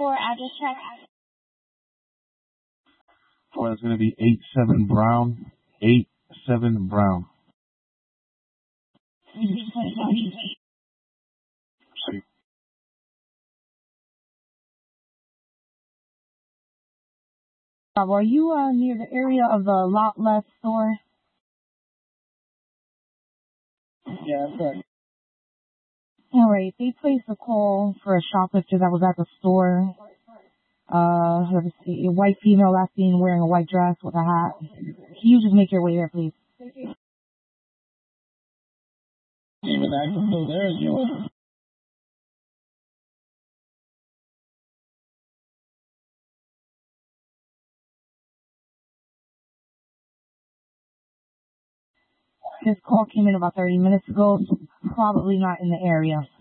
for address check? For it's going to be 87 Brown. 87 Brown. Are you near the area of the Lot Left store? Yeah, that's right. All right. They placed a call for a shoplifter that was at the store. Let me see. A white female last seen wearing a white dress with a hat. Can you just make your way there, please? Even actually, there is yours. This call came in about 30 minutes ago, so probably not in the area.